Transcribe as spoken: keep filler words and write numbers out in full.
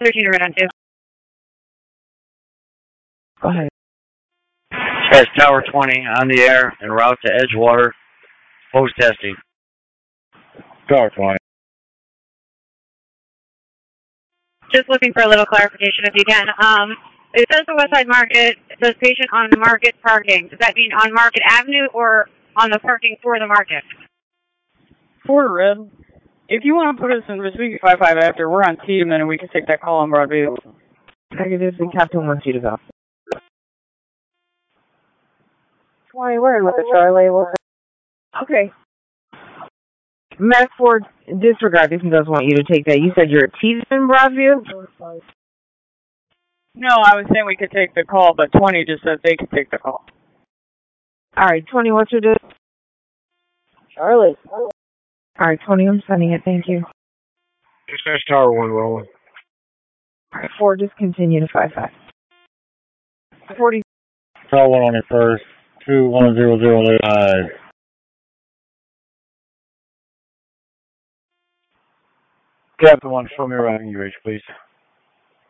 thirteen right on two. Go ahead. That's Tower twenty on the air en route to Edgewater. Post testing. Tower twenty. Just looking for a little clarification if you can. Um, it says the Westside Market, it says patient on the market parking. Does that mean on Market Avenue or on the parking for the market? For Red, if you want to put us in Vespucci five five after, we're on T, and then we can take that call on Broadview. Negative, the captain wants you to go. twenty, we're in with the Charlie. Okay. Max Ford, disregard if he does want you to take that. You said you're at T in Broadview? No, I was saying we could take the call, but twenty just said they could take the call. All right, twenty, what's your do? Charlie. All right, twenty, I'm sending it. Thank you. Dispatch Tower one rolling. All right, four, just continue to five five. forty. Tower one on your first. two one zero zero five. Captain one, show me around U H, please.